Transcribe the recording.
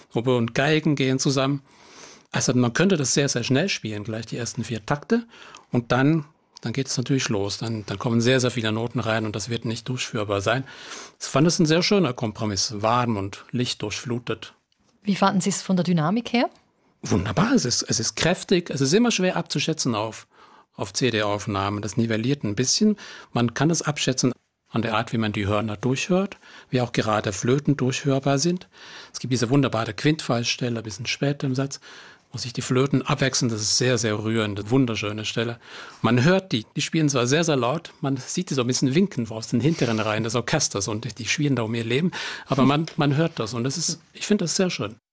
Oboe und Geigen gehen zusammen. Also man könnte das sehr, sehr schnell spielen, gleich die ersten 4 Takte. Und dann geht es natürlich los. Dann kommen sehr, sehr viele Noten rein und das wird nicht durchführbar sein. Ich fand es ein sehr schöner Kompromiss, warm und lichtdurchflutet. Wie fanden Sie es von der Dynamik her? Wunderbar, es ist kräftig, es ist immer schwer abzuschätzen auf CD-Aufnahmen. Das nivelliert ein bisschen. Man kann es abschätzen an der Art, wie man die Hörner durchhört, wie auch gerade Flöten durchhörbar sind. Es gibt diese wunderbare Quintfallstelle, ein bisschen später im Satz, wo sich die Flöten abwechseln. Das ist sehr, sehr rührend, wunderschöne Stelle. Man hört die spielen zwar sehr, sehr laut, man sieht die so ein bisschen winken aus den hinteren Reihen des Orchesters und die spielen da um ihr Leben, aber man hört das und ich finde das sehr schön.